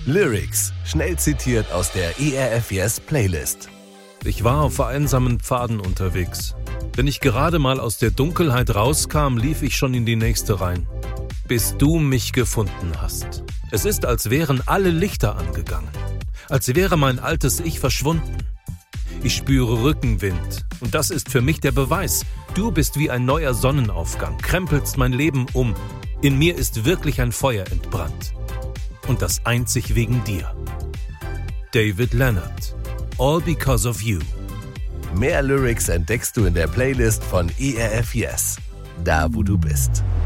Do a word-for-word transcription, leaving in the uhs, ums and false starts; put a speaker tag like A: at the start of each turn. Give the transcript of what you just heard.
A: Lyrics, schnell zitiert aus der E R F Yes Playlist.
B: Ich war auf vereinsamen Pfaden unterwegs. Wenn ich gerade mal aus der Dunkelheit rauskam, lief ich schon in die nächste rein. Bis du mich gefunden hast. Es ist, als wären alle Lichter angegangen. Als wäre mein altes Ich verschwunden. Ich spüre Rückenwind. Und das ist für mich der Beweis. Du bist wie ein neuer Sonnenaufgang, krempelst mein Leben um. In mir ist wirklich ein Feuer entbrannt. Und das einzig wegen dir. David Leonard. All because of you.
A: Mehr Lyrics entdeckst du in der Playlist von E R F Yes. Da, wo du bist.